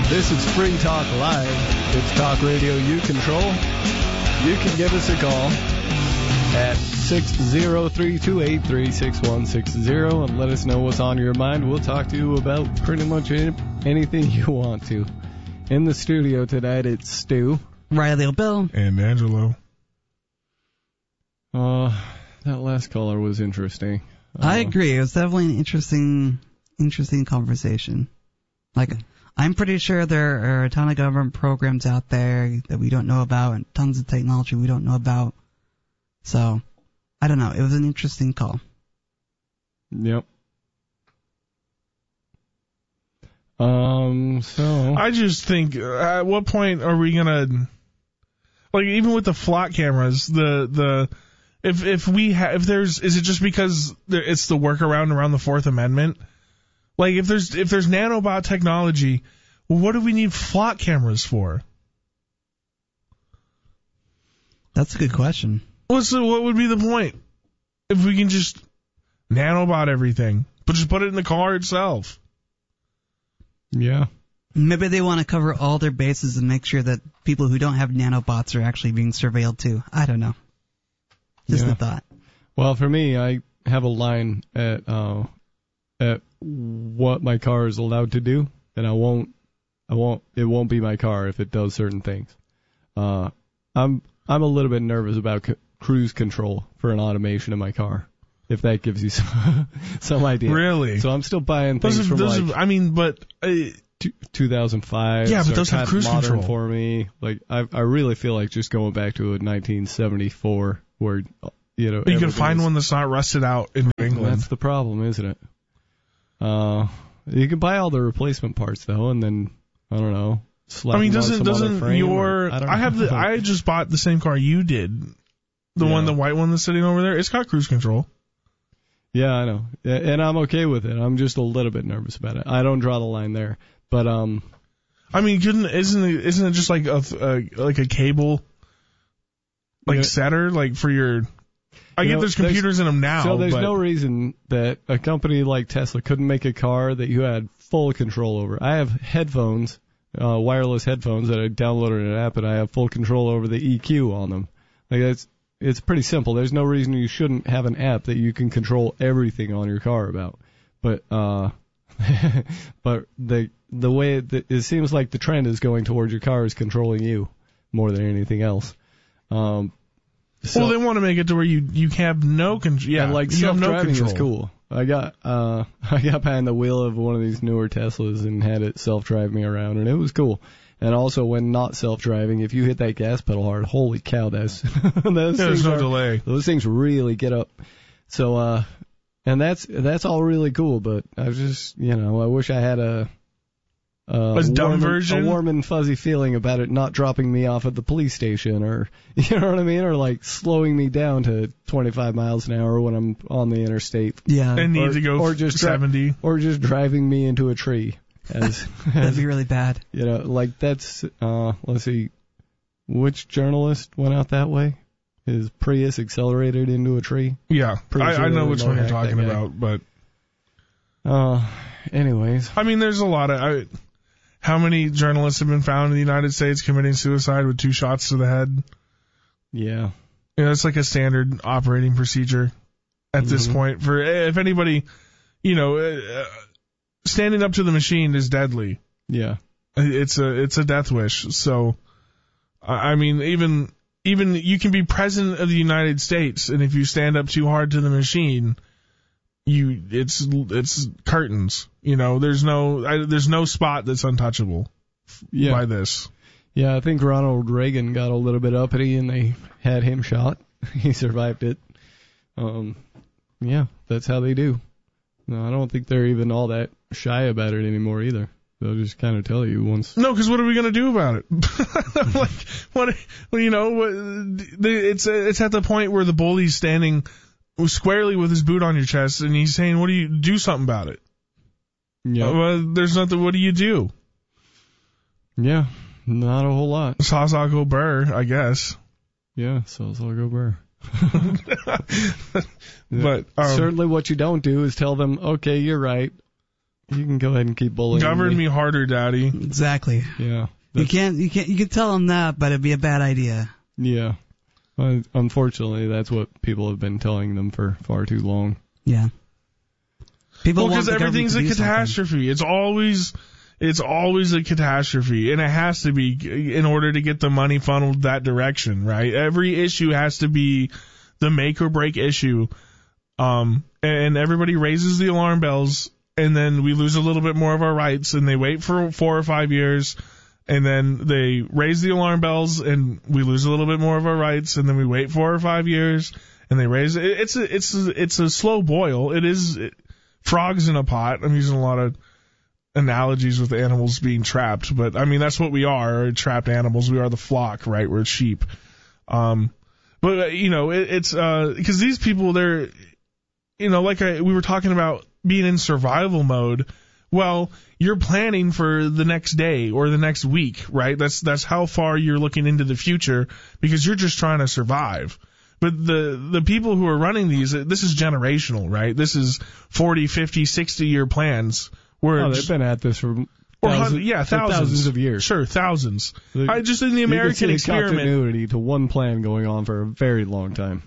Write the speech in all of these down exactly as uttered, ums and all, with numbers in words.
This is Free Talk Live. It's talk radio you control. You can give us a call at six zero three two eight three six one six zero and let us know what's on your mind. We'll talk to you about pretty much anything you want to. In the studio tonight, it's Stu, Riley O'Bill, and Angelo. Uh, that last caller was interesting. Uh, I agree. It was definitely an interesting, interesting conversation. Like, I'm pretty sure there are a ton of government programs out there that we don't know about and tons of technology we don't know about. So, I don't know. It was an interesting call. Yep. Um, so. I just think, uh, at what point are we gonna, like, even with the flock cameras, the, the, if, if we have, if there's, is it just because there, it's the workaround around the Fourth Amendment? Like, if there's, if there's nanobot technology, what do we need flock cameras for? That's a good question. What's the, what would be the point? If we can just nanobot everything, but just put it in the car itself. Yeah. Maybe they want to cover all their bases and make sure that people who don't have nanobots are actually being surveilled too. I don't know. Just yeah. a thought. Well, for me, I have a line at, uh, at what my car is allowed to do, and I won't, I won't, it won't be my car if it does certain things. Uh, I'm, I'm a little bit nervous about c- cruise control for an automation in my car, if that gives you some, some idea. Really? So I'm still buying things those are, from those like, are, I mean, but, uh, two thousand five. Yeah, but those have cruise modern control for me. Like, I, I really feel like just going back to a nineteen seventy-four where, you know, you can find one that's not rusted out in New England. That's the problem, isn't it? Uh, you can buy all the replacement parts though, and then I don't know. Slap I mean, them on doesn't some other doesn't frame your or, I, don't I know. have the I just bought the same car you did, the yeah. one the white one that's sitting over there. It's got cruise control. Yeah, I know, and I'm okay with it. I'm just a little bit nervous about it. I don't draw the line there, but um. I mean, couldn't isn't it, isn't it just like a, a like a cable, like yeah. setter, like for your? I you get know, there's computers there's, in them now. So there's but, no reason that a company like Tesla couldn't make a car that you had full control over. I have headphones, uh, wireless headphones that I downloaded an app, and I have full control over the E Q on them. Like it's it's pretty simple. There's no reason you shouldn't have an app that you can control everything on your car about. But uh, but the the way it, it seems like the trend is going towards your car is controlling you more than anything else. Um, so, well, they want to make it to where you you have no control. Yeah, and like you have no self-driving control. is cool. I got uh I got behind the wheel of one of these newer Teslas and had it self-drive me around, and it was cool. And also, when not self-driving, if you hit that gas pedal hard, holy cow, that's those yeah, there's no are, delay. Those things really get up. So uh, and that's that's all really cool. But I was just, you know, I wish I had a Uh, a dumb warm, version? A warm and fuzzy feeling about it not dropping me off at the police station, or, you know what I mean? Or like slowing me down to twenty-five miles an hour when I'm on the interstate. Yeah. And need or, to go or just seventy. Dri- or just driving me into a tree. As, That'd as, be really bad. You know, like that's, uh, let's see, which journalist went out that way? His Prius accelerated into a tree? Yeah, Pretty I, sure I know they which one you're hacked that talking guy. about, but... Uh, anyways. I mean, there's a lot of... I, how many journalists have been found in the United States committing suicide with two shots to the head? Yeah. You know, it's like a standard operating procedure at mm-hmm. this point. For if anybody, you know, uh, standing up to the machine is deadly. Yeah. It's a it's a death wish. So, I mean, even even you can be president of the United States, and if you stand up too hard to the machine, you it's it's curtains. You know, there's no I, there's no spot that's untouchable yeah. by this. Yeah, I think Ronald Reagan got a little bit uppity, and they had him shot. He survived it. Um, yeah, that's how they do. No, I don't think they're even all that shy about it anymore either. They'll just kind of tell you once. No, because what are we going to do about it? like, what, well, you know, it's it's at the point where the bully's standing squarely with his boot on your chest, and he's saying, "What do you do? Something about it." Yeah. Well, there's nothing. What do you do? Yeah, not a whole lot. Saw's go burr, I guess. Yeah, Saw's go burr. But um, certainly, what you don't do is tell them, "Okay, you're right. You can go ahead and keep bullying Govern me harder, Daddy. Exactly. Yeah. You can't, you can't, you can tell them that, but it'd be a bad idea. Yeah. Uh, unfortunately, that's what people have been telling them for far too long. Yeah. People Well, want because the government everything's to a do something. catastrophe. It's always, it's always a catastrophe, and it has to be in order to get the money funneled that direction, right? Every issue has to be the make or break issue, um, and everybody raises the alarm bells, and then we lose a little bit more of our rights, and they wait for four or five years, and then they raise the alarm bells, and we lose a little bit more of our rights, and then we wait four or five years, and they raise it. It's a, it's a, it's a slow boil. It is. It, Frogs in a pot. I'm using a lot of analogies with animals being trapped, but I mean, that's what we are, trapped animals. We are the flock, right? We're sheep. Um, but, uh, you know, it, it's, uh, because these people, they're, you know, like I, we were talking about being in survival mode. Well, you're planning for the next day or the next week, right? That's, that's how far you're looking into the future because you're just trying to survive. But the, the people who are running these, this is generational, right? This is forty, fifty, sixty year plans. Where oh, they've been at this for or thousands, yeah, for thousands. thousands of years. Sure, thousands. The, I just in the American you can see the experiment. continuity to one plan going on for a very long time.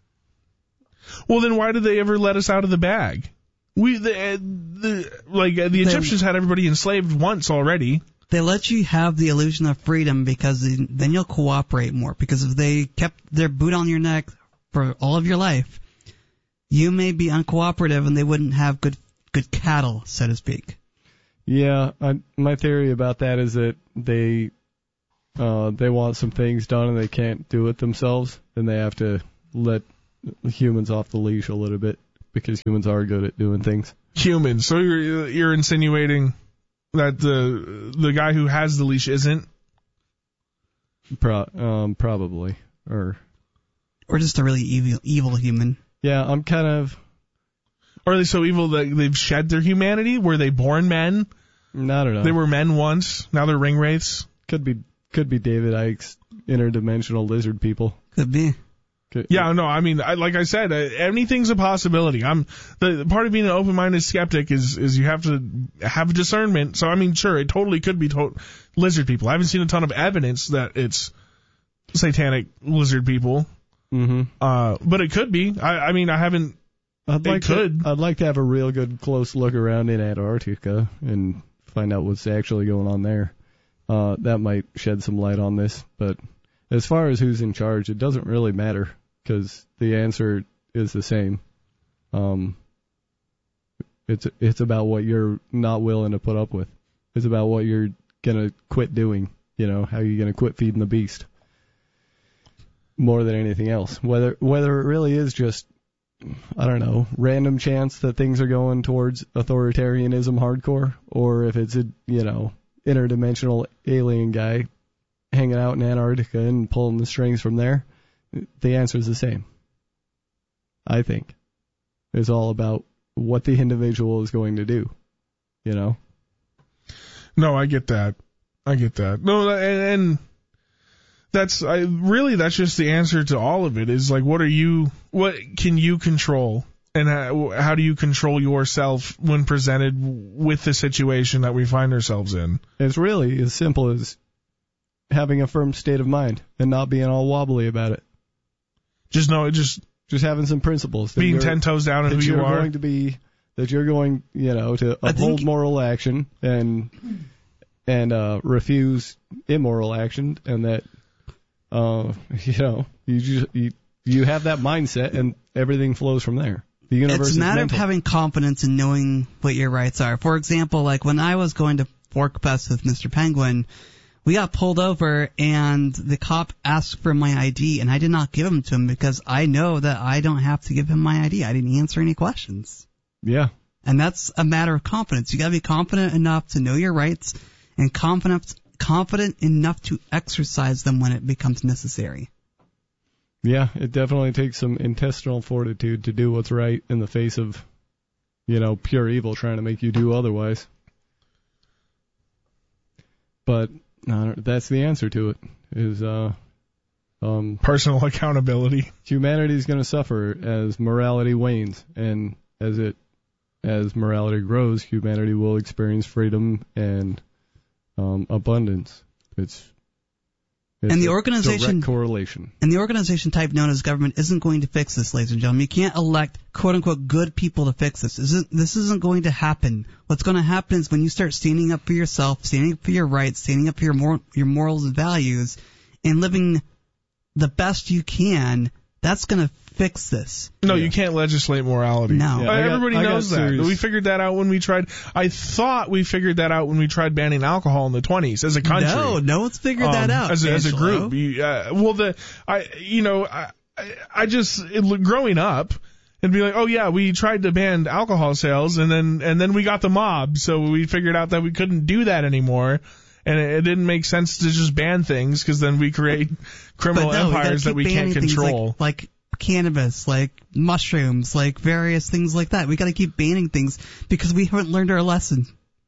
Well, then why did they ever let us out of the bag? We the, the like the They- Egyptians had everybody enslaved once already. They let you have the illusion of freedom because then you'll cooperate more. Because if they kept their boot on your neck for all of your life, you may be uncooperative and they wouldn't have good good cattle, so to speak. Yeah, I, my theory about that is that they uh, they want some things done and they can't do it themselves, and they have to let humans off the leash a little bit because humans are good at doing things. Humans. So you're you're insinuating that the the guy who has the leash isn't? Pro, um, probably. Or Or just a really evil evil human. yeah, I'm kind of Or are they so evil that they've shed their humanity? Were they born men? I don't know. They were men once. Now they're ring wraiths. could be could be David Icke's interdimensional lizard people. Could be. Could, Yeah, no, I mean, I, like I said, uh, anything's a possibility. I'm the, the part of being an open-minded skeptic is is you have to have discernment. So I mean, sure, it totally could be to- lizard people. I haven't seen a ton of evidence that it's satanic lizard people, Mm-hmm. uh, but it could be. I, I mean, I haven't. I'd It like could. to. I'd like to have a real good close look around in Antarctica and find out what's actually going on there. Uh, that might shed some light on this. But as far as who's in charge, it doesn't really matter because the answer is the same. Um, it's it's about what you're not willing to put up with. It's about what you're gonna quit doing. You know, how you're gonna quit feeding the beast. More than anything else, whether whether it really is just, I don't know, random chance that things are going towards authoritarianism hardcore, or if it's a, you know, interdimensional alien guy hanging out in Antarctica and pulling the strings from there, the answer is the same. I think. It's all about what the individual is going to do, you know? No, I get that. I get that. No, and, and that's I really that's just the answer to all of it. Is like, what are you? What can you control? And how, how do you control yourself when presented with the situation that we find ourselves in? It's really as simple as having a firm state of mind and not being all wobbly about it. Just know, just Just having some principles. that being you're- ten toes down in that who you you're are. going to be, that you're going, you know, to I uphold think- moral action and and uh, refuse immoral action, and that, uh, you know, you just you, you have that mindset, and everything flows from there. The universe It's is a matter of mental. having confidence in knowing what your rights are. For example, like when I was going to Fork Fest with Mister Penguin, we got pulled over and the cop asked for my I D, and I did not give him to him because I know that I don't have to give him my I D. I didn't answer any questions. Yeah. And that's a matter of confidence. You gotta be confident enough to know your rights and confident confident enough to exercise them when it becomes necessary. Yeah, it definitely takes some intestinal fortitude to do what's right in the face of, you know, pure evil trying to make you do otherwise. But uh, that's the answer to it, is uh, um, Personal accountability. humanity's going to suffer as morality wanes and as it as morality grows, humanity will experience freedom and um, abundance. It's It's and the a organization direct correlation. And the organization type known as government isn't going to fix this, ladies and gentlemen. You can't elect quote unquote good people to fix this. This isn't, this isn't going to happen. What's going to happen is when you start standing up for yourself, standing up for your rights, standing up for your mor- your morals and values, and living the best you can, that's going to fix this. No, Yeah. you can't legislate morality. No. Yeah, I got- Everybody I got knows that. serious- We figured that out when we tried. I thought we figured that out when we tried banning alcohol in the twenties as a country. No, no one's figured that Um, out. as a, as a Angelo. group. You, uh, well, the I you know I I- I just it, growing up. It'd be like, oh yeah, we tried to ban alcohol sales, and then and then we got the mob, so we figured out that we couldn't do that anymore, and it, it didn't make sense to just ban things because then we create criminal But no, we gotta empires that keep we can't banning things control. Like, like cannabis, like mushrooms, like various things like that. We got to keep banning things because we haven't learned our lesson.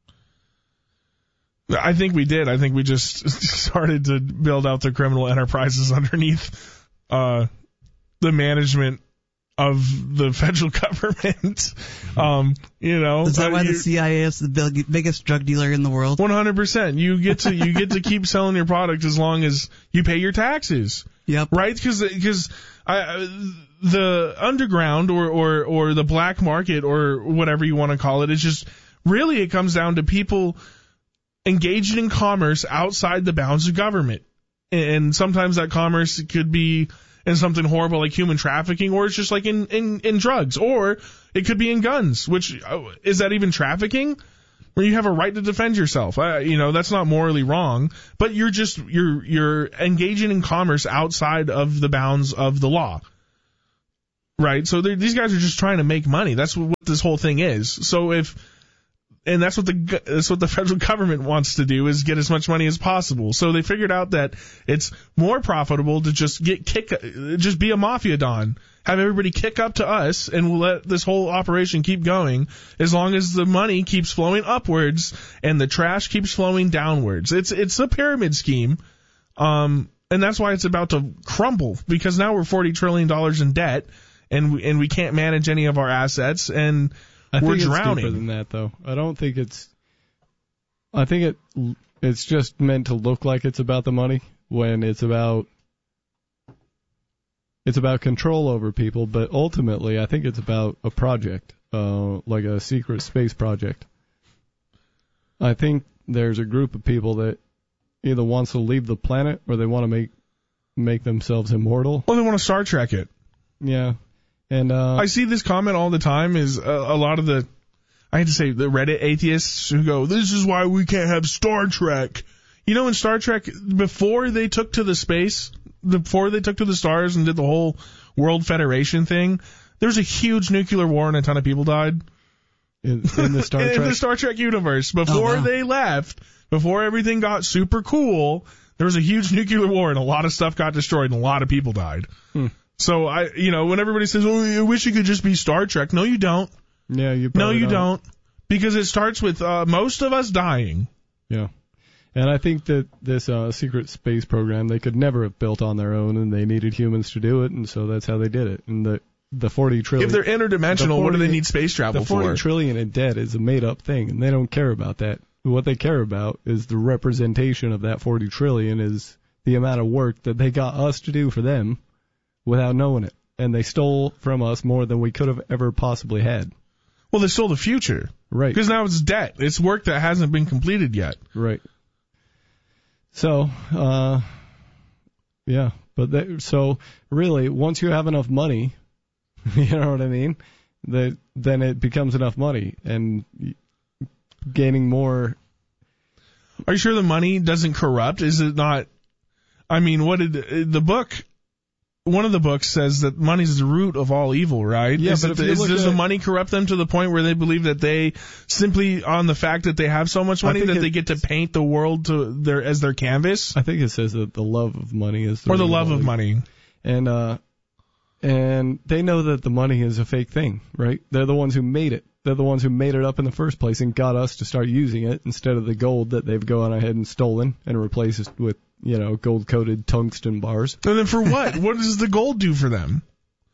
I think we did. I think we just started to build out the criminal enterprises underneath uh, the management of the federal government. um, you know, Is that uh, why the you- C I A is the big, biggest drug dealer in the world? one hundred percent. You get to you get to keep selling your product as long as you pay your taxes, Yep. right? Because because the underground or, or or the black market or whatever you want to call it is just really it comes down to people engaging in commerce outside the bounds of government, and sometimes that commerce could be in something horrible like human trafficking, or it's just like in in in drugs, or it could be in guns. Which uh, is that even trafficking? Where you have a right to defend yourself. Uh, you know, that's not morally wrong, but you're just, you're, you're engaging in commerce outside of the bounds of the law. Right? So these guys are just trying to make money. That's what this whole thing is. So if, and that's what the, that's what the federal government wants to do, is get as much money as possible. So they figured out that it's more profitable to just get kick, just be a mafia don. Have everybody kick up to us, and we'll let this whole operation keep going as long as the money keeps flowing upwards and the trash keeps flowing downwards. It's it's a pyramid scheme, um, and that's why it's about to crumble, because now we're forty trillion dollars in debt, and we, and we can't manage any of our assets, and I we're think it's drowning. deeper than that, though. I don't think it's. I think it it's just meant to look like it's about the money when it's about. It's about control over people, but ultimately, I think it's about a project, uh, like a secret space project. I think there's a group of people that either wants to leave the planet or they want to make make themselves immortal. Well, they want to Star Trek it. Yeah, and uh, I see this comment all the time. Is a, a lot of the, I hate to say, the Reddit atheists who go, "This is why we can't have Star Trek." You know, in Star Trek, before they took to the space, before they took to the stars and did the whole World Federation thing, there was a huge nuclear war and a ton of people died. in, in the Star in Trek. the Star Trek universe, before Oh, wow. they left, before everything got super cool, there was a huge nuclear war and a lot of stuff got destroyed and a lot of people died. Hmm. So I, you know, when everybody says, "Oh, I wish it could just be Star Trek," no, you don't. Yeah, you. No, probably you don't, because it starts with uh, most of us dying. Yeah. And I think that this uh, secret space program they could never have built on their own, and they needed humans to do it, and so that's how they did it. And the the forty trillion. If they're interdimensional, the what do they forty need space travel the forty for? trillion in debt is a made up thing, and they don't care about that. What they care about is the representation of that forty trillion is the amount of work that they got us to do for them without knowing it, and they stole from us more than we could have ever possibly had. Well, they stole the future. Right. Because now it's debt. It's work that hasn't been completed yet. Right. So, uh, yeah, but they, so really, once you have enough money, you know what I mean, that then it becomes enough money, and gaining more. Are you sure the money doesn't corrupt? Is it not? I mean, what did the book? One of the books says that money is the root of all evil, right? Yeah, is but it, if you is, look does at- the money corrupt them to the point where they believe that they simply on the fact that they have so much I money think that it- they get to paint the world to their as their canvas, I think it says that the love of money is the or the root love all of evil. money? and uh, and they know that the money is a fake thing, right? They're the ones who made it. They're the ones who made it up in the first place and got us to start using it instead of the gold that they've gone ahead and stolen and replaced it with, you know, gold-coated tungsten bars. And then for what? What does the gold do for them?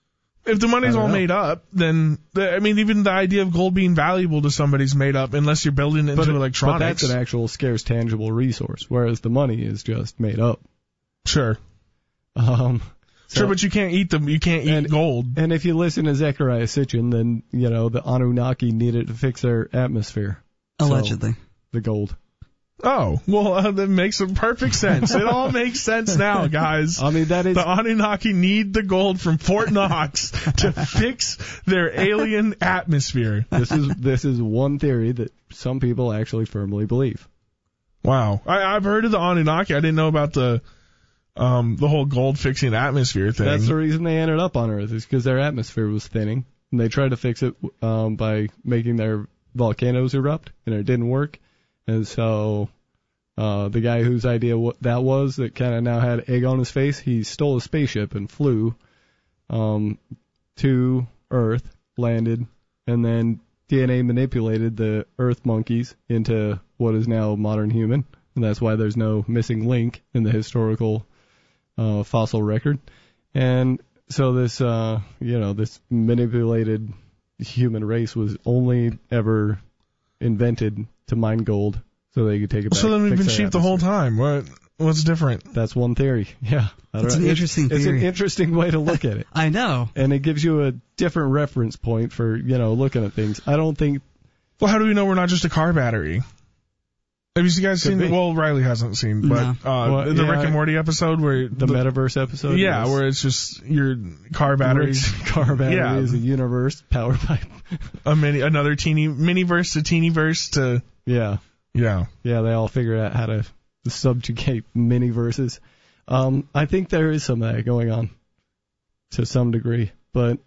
If the money's I don't all know. made up, then the, I mean, even the idea of gold being valuable to somebody's made up, unless you're building it into But, electronics. but that's an actual scarce, tangible resource, whereas the money is just made up. Sure. Um, so, Sure, but you can't eat them. You can't eat And- gold. and if you listen to Zecharia Sitchin, then you know the Anunnaki needed to fix their atmosphere. So, Allegedly. the gold. Oh, well, uh, that makes perfect sense. It all makes sense now, guys. I mean, that is The Anunnaki need the gold from Fort Knox to fix their alien atmosphere. this is this is one theory that some people actually firmly believe. Wow. I, I've heard of the Anunnaki. I didn't know about the um the whole gold fixing atmosphere thing. That's the reason they ended up on Earth, is because their atmosphere was thinning, and they tried to fix it um, by making their volcanoes erupt, and it didn't work. And so uh, the guy whose idea what that was, that kind of now had egg on his face, he stole a spaceship and flew um, to Earth, landed, and then D N A manipulated the Earth monkeys into what is now modern human, and that's why there's no missing link in the historical uh, fossil record. And so this, uh, you know, this manipulated human race was only ever invented to mine gold so they could take it back. So then we've fix been their sheep the whole atmosphere. time. What what's different? That's one theory. Yeah. I don't It's know. an interesting It's an theory. interesting way to look at it. I know. And it gives you a different reference point for, you know, looking at things. I don't think Well, how do we know we're not just a car battery? Have you guys Could seen? be. Well, Riley hasn't seen, but No. uh, Well, the yeah, Rick and Morty episode where the, metaverse episode. yeah, is where it's just your car batteries, Rick's car battery Yeah. is a universe powered by. a mini, another teeny mini-verse to teeny-verse to Yeah. yeah. Yeah, they all figured out how to subjugate mini verses. Um, I think there is some of that going on to some degree, but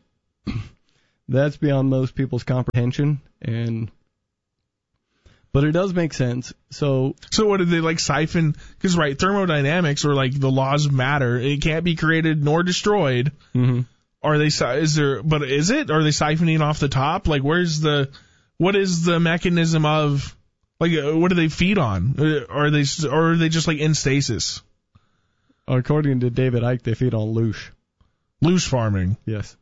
that's beyond most people's comprehension. And but it does make sense. So So what did they like siphon? Because right, thermodynamics or like the laws of matter, it can't be created nor destroyed. mm-hmm. Are they? si- Is there? But is it? Are they siphoning off the top? Like, where's the? What is the mechanism of? Like, uh, what do they feed on? Uh, Are they? Or are they just like in stasis? according to David Icke, they feed on loosh. Loose farming. Yes,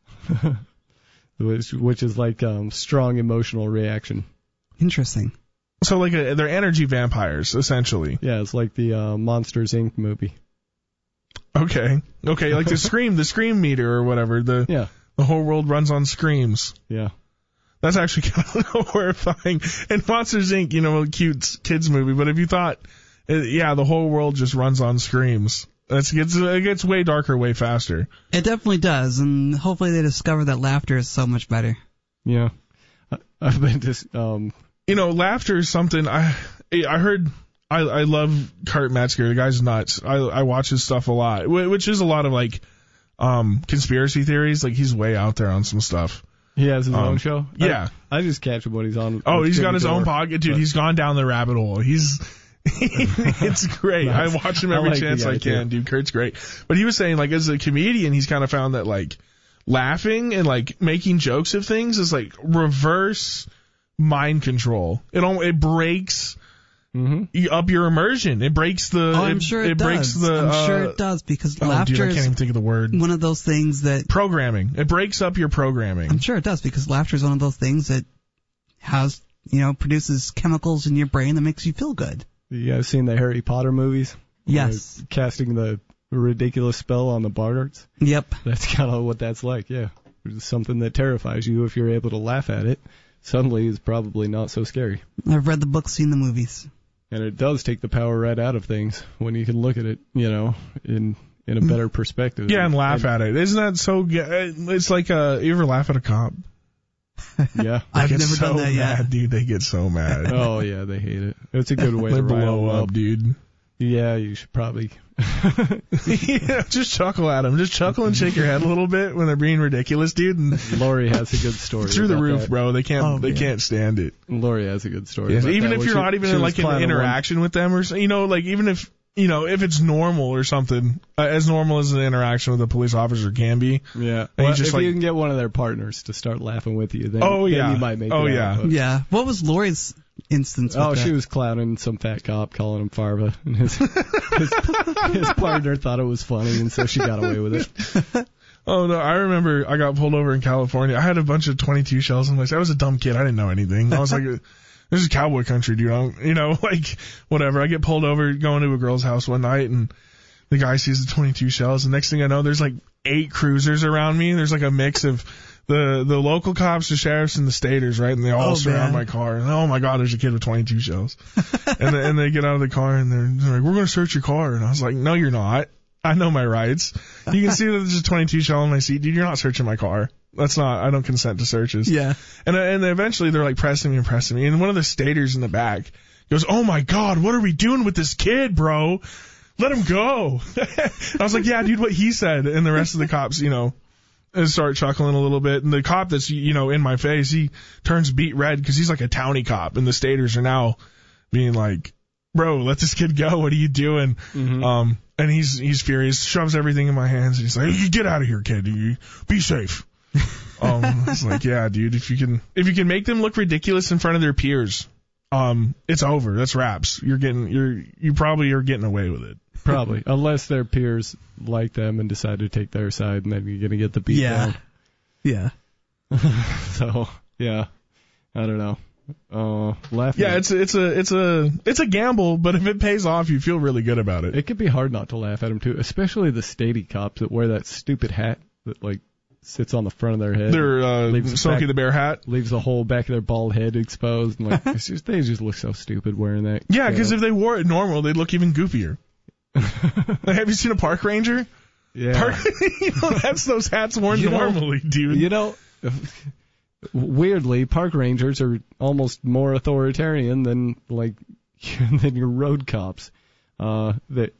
which which is like um, strong emotional reaction. Interesting. So like, a, they're energy vampires essentially. Yeah, it's like the uh, Monsters Incorporated movie. Okay. Okay. Like the scream, the scream meter or whatever. The Yeah, the whole world runs on screams. yeah. That's actually kind of horrifying. And Monsters Incorporated, you know, a cute kids movie. But if you thought, uh, yeah, the whole world just runs on screams. That's gets it gets way darker, way faster. It definitely does, and hopefully they discover that laughter is so much better. Yeah, I, I've been just um. You know, laughter is something I I heard. I I love Kurt Metzger. The guy's nuts. I I watch his stuff a lot, wh- which is a lot of like um conspiracy theories. Like he's way out there on some stuff. He has his Um, own show. yeah. I, I just catch him when he's on. Oh, with he's got Jimmy his own Dore. pocket, dude. But- He's gone down the rabbit hole. He's it's great. Nice. I watch him I every like the chance guy, I can, too. dude. Kurt's great. But he was saying, like, as a comedian, he's kind of found that, like, laughing and, like, making jokes of things is, like, reverse mind control. It all, it breaks Mhm. y- up your immersion. It breaks the. Oh, I'm it, sure it, it does. breaks the. I'm uh, sure it does because Oh, laughter dude, I can't is even think of the word. one of those things that Programming. It breaks up your programming. I'm sure it does because laughter is one of those things that has, you know, produces chemicals in your brain that makes you feel good. You guys seen the Harry Potter movies? Yes. Where casting the ridiculous spell on the Bardarts. Yep. That's kind of what that's like. Yeah, it's something that terrifies you. If you're able to laugh at it, suddenly it's probably not so scary. I've read the books, seen the movies. And it does take the power right out of things when you can look at it, you know, in in a better perspective. Yeah, and laugh at it. Isn't that so? g- It's like, uh, you ever laugh at a cop? Yeah. They I've get never so done that yet. mad, dude. They get so mad. Oh yeah, they hate it. It's a good way They to rile blow them up, up. dude. Yeah, you should probably. Yeah, just chuckle at them. Just chuckle and shake your head a little bit when they're being ridiculous, dude. And Lori has a good story. through the about roof, that. bro. They can't. Oh, they man. can't stand it. Lori has a good story. Yes, about even that, if where you're she- not even she in was like an climbing one- interaction with them or so, you know, like even if you know if it's normal or something, uh, as normal as an interaction with a police officer can be. Yeah. And you Well, just, if like- you can get one of their partners to start laughing with you, then, Oh, then yeah. you might make Oh, it yeah. out, but- Yeah. What was Lori's instance with Oh, that? she was clowning some fat cop, calling him Farva, and his his, his partner thought it was funny, and so she got away with it. Oh no, I remember I got pulled over in California. I had a bunch of twenty-two shells in my. I was a dumb kid. I didn't know anything. I was like, this is cowboy country, dude. I don't, you know, like whatever. I get pulled over going to a girl's house one night, and the guy sees the twenty-two shells. And next thing I know, there's like eight cruisers around me. There's like a mix of the the local cops, the sheriffs, and the staters, right? And they all Oh, surround man. my car. And oh my God, there's a kid with twenty-two shells. and they, and they get out of the car and they're, they're like, we're gonna search your car. And I was like, no, you're not. I know my rights. You can see that there's a twenty-two shell in my seat. Dude, you're not searching my car. That's not, I don't consent to searches. Yeah. And and eventually they're like pressing me and pressing me. And one of the staters in the back goes, oh my God, what are we doing with this kid, bro? Let him go. I was like, yeah, dude, what he said. And the rest of the cops, you know, start chuckling a little bit. And the cop that's, you know, in my face, he turns beet red because he's like a townie cop. And the staters are now being like, bro, let this kid go. What are you doing? Mm-hmm. Um, and he's, he's furious, shoves everything in my hands. And he's like, you get out of here, kid. You be safe. um, it's like, yeah, dude, if you can, if you can make them look ridiculous in front of their peers, um, it's over. That's wraps. You're getting, you're, you probably are getting away with it. Probably, unless their peers like them and decide to take their side, and then you're gonna get the beat Yeah. Yeah. down. So, yeah, I don't know. Uh, laughing. Yeah, it's it's a it's a it's a gamble, but if it pays off, you feel really good about it. It could be hard not to laugh at them too, especially the statey cops that wear that stupid hat that like sits on the front of their head. They're uh, Leaves Smokey back- the Bear hat. leaves the whole back of their bald head exposed. And like, it's just, they just look so stupid wearing that. Yeah, because Yeah. if they wore it normal, they'd look even goofier. Like, have you seen a park ranger? Yeah. Park, you know, that's those hats worn You know- normally, dude. You know, weirdly, park rangers are almost more authoritarian than like than your road cops. Uh, that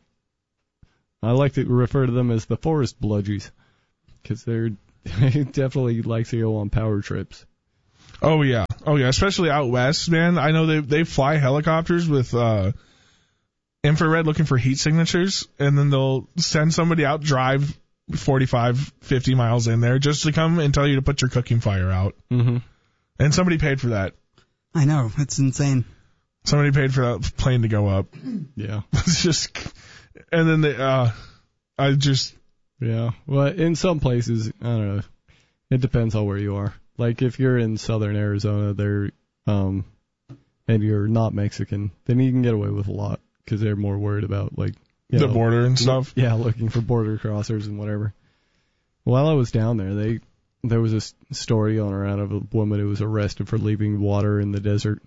I like to refer to them as the forest bludgies because they're they definitely like to go on power trips. Oh yeah, oh yeah, especially out west, man. I know they they fly helicopters with uh infrared looking for heat signatures, and then they'll send somebody out, drive forty-five, fifty miles in there just to come and tell you to put your cooking fire out. Mm-hmm. And somebody paid for that. I know. It's insane. Somebody paid for that plane to go up. Yeah. It's just, and then they, uh, I just, Yeah. Well, in some places, I don't know. It depends on where you are. Like if you're in southern Arizona, they're um, and you're not Mexican, then you can get away with a lot because they're more worried about like you the know, border and stuff. Yeah, looking for border crossers and whatever. While I was down there, they there was a s- story going around of a woman who was arrested for leaving water in the desert.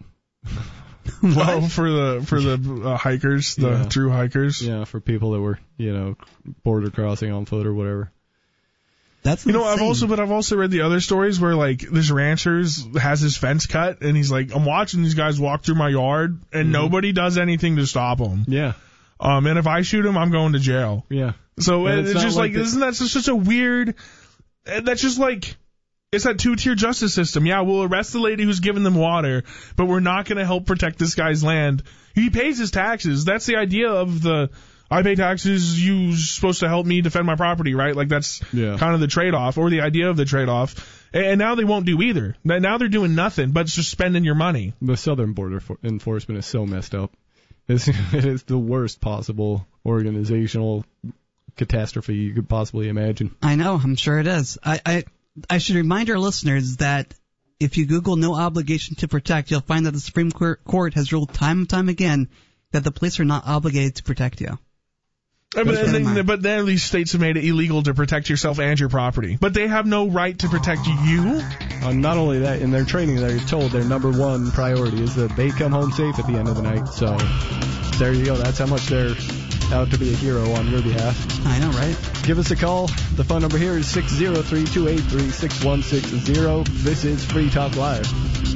Oh, for the for the uh, hikers, the Yeah. true hikers. Yeah, for people that were you know border crossing on foot or whatever. That's You know, I've insane. also, but I've also read the other stories where like this rancher's has his fence cut, and he's like, I'm watching these guys walk through my yard, and Mhm. nobody does anything to stop them. Yeah, Um, and if I shoot him, I'm going to jail. yeah. So And it's, it's not just like like, the- isn't that just such a weird? uh, That's just like. It's that two-tier justice system. Yeah, we'll arrest the lady who's giving them water, but we're not going to help protect this guy's land. He pays his taxes. That's the idea of the, I pay taxes, you're supposed to help me defend my property, right? Like that's Yeah. kind of the trade-off, or the idea of the trade-off. And, and now they won't do either. Now they're doing nothing but just spending your money. The southern border for- enforcement is so messed up. It's, it is the worst possible organizational catastrophe you could possibly imagine. I know. I'm sure it is. I, I, I should remind our listeners that if you Google no obligation to protect, you'll find that the Supreme Court has ruled time and time again that the police are not obligated to protect you. But Keep that in then, mind. but then these states have made it illegal to protect yourself and your property. But they have no right to protect you. Uh, not only that, in their training, they're told their number one priority is that they come home safe at the end of the night. So there you go. That's how much they're out to be a hero on your behalf. I know, right? Give us a call. The phone number here is six zero three, two eight three, six one six zero. This is Free Talk Live.